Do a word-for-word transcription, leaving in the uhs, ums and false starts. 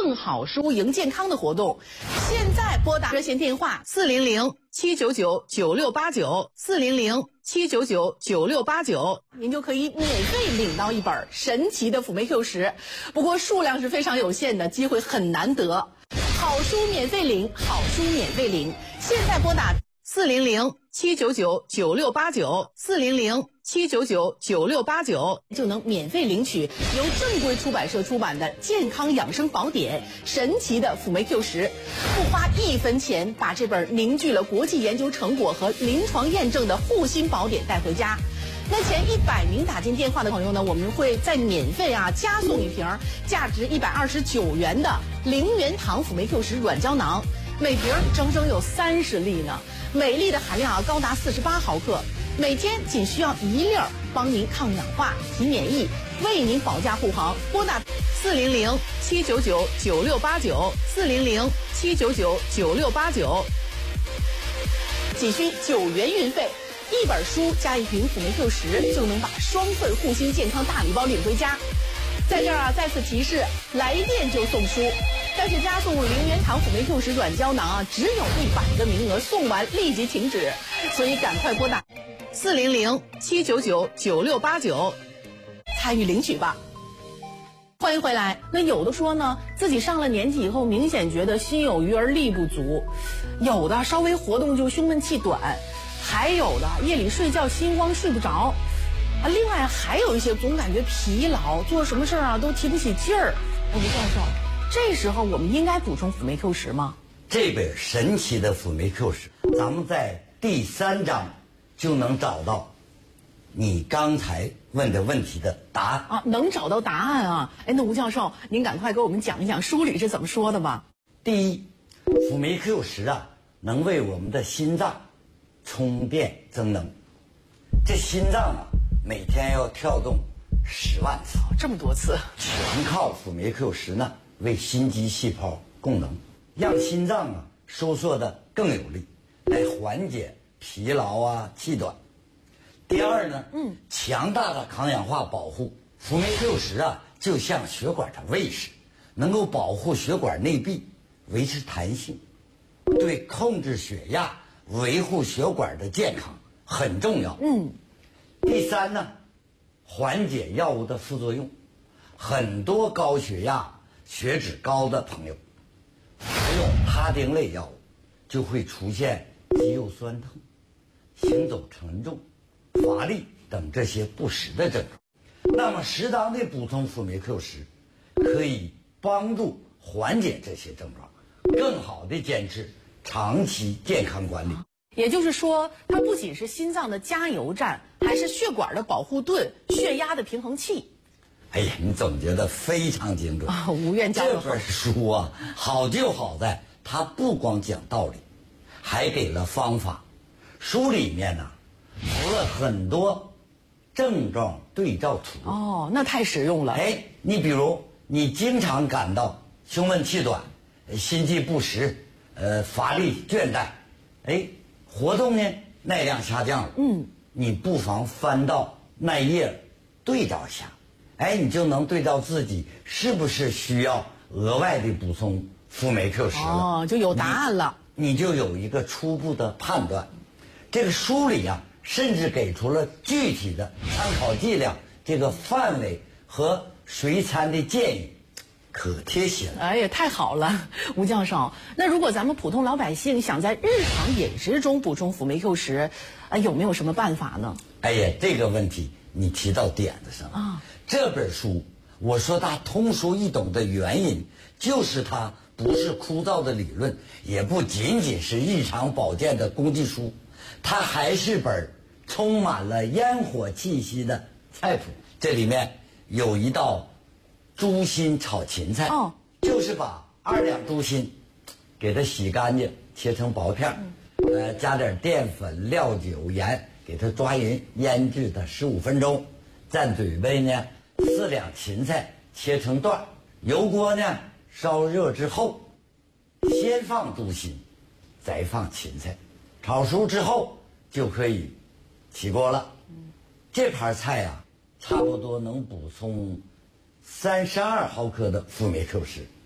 更好书赢健康的活动。现在拨打热线电话四零零七九九九六八九四零零七九九九六八九，您就可以免费领到一本神奇的辅酶 Q 十，不过数量是非常有限的，机会很难得。好书免费领，好书免费领，现在拨打四零零七九九九六八九四零零七九九九六八九，就能免费领取由正规出版社出版的健康养生宝典《神奇的辅酶 Q 十》，不花一分钱，把这本凝聚了国际研究成果和临床验证的护心宝典带回家。那前一百名打进电话的朋友呢，我们会再免费啊加送一瓶价值一百二十九元的零元堂辅酶 Q 十软胶囊，每瓶整整有三十粒呢，每粒的含量啊高达四十八毫克，每天仅需要一粒儿，帮您抗氧化、提免疫，为您保驾护航。拨打四零零七九九九六八九四零零七九九九六八九，仅需九元运费。一本书加一瓶辅酶 Q 十，就能把双份护心健康大礼包领回家。在这儿啊，再次提示，来电就送书，但是加送零元堂辅酶 Q 十软胶囊啊，只有一百个名额，送完立即停止，所以赶快拨打四零零七九九九六八九参与领取吧。欢迎回来。那有的说呢，自己上了年纪以后，明显觉得心有余而力不足，有的稍微活动就胸闷气短，还有的夜里睡觉心慌睡不着啊，另外还有一些总感觉疲劳，做什么事儿啊都提不起劲儿。吴教授，这时候我们应该补充辅酶 Q 十吗？ 这本神奇的辅酶 Q 十，咱们在第三章就能找到你刚才问的问题的答案啊，能找到答案啊！哎，那吴教授，您赶快给我们讲一讲书里是怎么说的吧。 第一，辅酶 Q 十啊，能为我们的心脏充电增能。这心脏啊，每天要跳动十万次， 这么多次， 全靠辅酶 Q 十呢为心肌细胞供能，让心脏啊收缩的更有力，来缓解疲劳啊、气短。第二呢，嗯，强大的抗氧化保护，辅酶 Q 十啊，就像血管的卫士，能够保护血管内壁，维持弹性，对控制血压、维护血管的健康很重要。嗯，第三呢，缓解药物的副作用，很多高血压、血脂高的朋友服用他汀类药物，就会出现肌肉酸痛、行走沉重、乏力等这些不适的症状。那么适当的补充辅酶 Q 十，可以帮助缓解这些症状，更好的坚持长期健康管理。 也就是说，它不仅是心脏的加油站，还是血管的保护盾、血压的平衡器。 哎呀，你总结的非常精准啊！无愿教这本书啊，好就好在它不光讲道理，还给了方法。书里面呢，附了很多症状对照图。 哦，那太实用了。 哎，你比如你经常感到胸闷气短、心悸不时、呃乏力倦怠，哎，活动呢耐量下降了。嗯，你不妨翻到那页对照一下，哎，你就能对照自己是不是需要额外的补充辅酶 Q 十了。 哦，就有答案了。 你, 你就有一个初步的判断。这个书里啊，甚至给出了具体的参考剂量、这个范围和随餐的建议，可贴心了。 哎呀，太好了，吴教授。那如果咱们普通老百姓想在日常饮食中补充辅酶 Q 十，啊，有没有什么办法呢？ 哎呀，这个问题你提到点子上了啊！这本书我说它通俗易懂的原因，就是它不是枯燥的理论，也不仅仅是日常保健的工具书，它还是本充满了烟火气息的菜谱。这里面有一道猪心炒芹菜，哦，就是把二两猪心给它洗干净，切成薄片，嗯、呃，加点淀粉、料酒、盐，给它抓匀，腌制它十五分钟。再准备呢四两芹菜切成段，油锅呢烧热之后，先放猪心，再放芹菜，炒熟之后就可以起锅了。这盘菜啊，差不多能补充三十二毫克的辅酶 Q 十。